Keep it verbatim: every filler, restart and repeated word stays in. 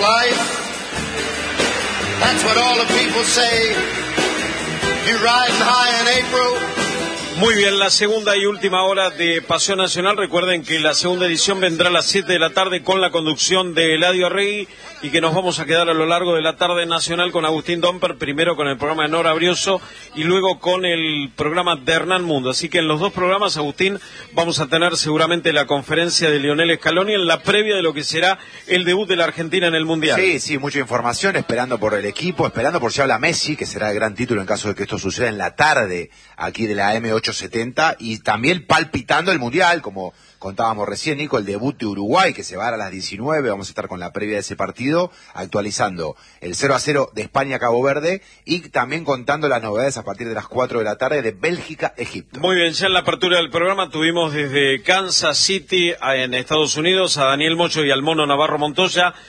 life. That's what all the people say. You riding high in April. Muy bien, la segunda y última hora de Pasión Nacional. Recuerden que la segunda edición vendrá a las siete de la tarde con la conducción de Eladio Arregui y que nos vamos a quedar a lo largo de la tarde nacional con Agustín Domper, primero con el programa de Nora Brioso y luego con el programa de Hernán Mundo. Así que en los dos programas, Agustín, vamos a tener seguramente la conferencia de Lionel Scaloni en la previa de lo que será el debut de la Argentina en el Mundial. Sí, sí, mucha información, esperando por el equipo, esperando por si habla Messi, que será el gran título en caso de que esto suceda en la tarde aquí de la M ochocientos setenta, y también palpitando el Mundial, como contábamos recién, Nico, el debut de Uruguay, que se va a dar a las diecinueve, vamos a estar con la previa de ese partido, actualizando el cero a cero de España-Cabo Verde, y también contando las novedades a partir de las cuatro de la tarde de Bélgica-Egipto. Muy bien, ya en la apertura del programa tuvimos desde Kansas City, en Estados Unidos, a Daniel Mocho y al Mono Navarro Montoya,